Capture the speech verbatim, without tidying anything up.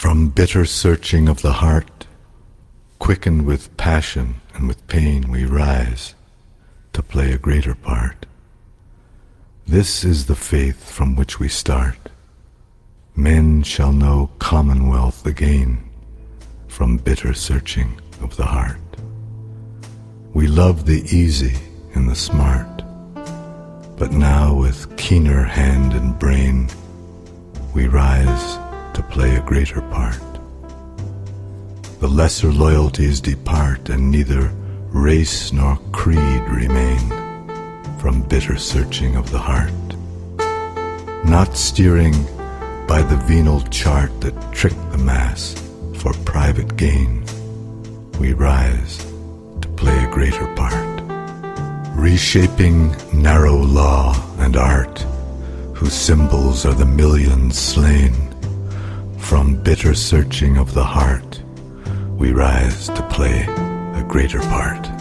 From bitter searching of the heart, quickened with passion and with pain, we rise to play a greater part. This is the faith from which we start. Men shall know commonwealth again from bitter searching of the heart. We love the easy and the smart, but now with keener hand and brain, we rise to play a greater part. The lesser loyalties depart, and neither race nor creed remain from bitter searching of the heart. Not steering by the venal chart that tricked the mass for private gain, we rise to play a greater part. Reshaping narrow law and art, whose symbols are the millions slain, from bitter searching of the heart, we rise to play a greater part.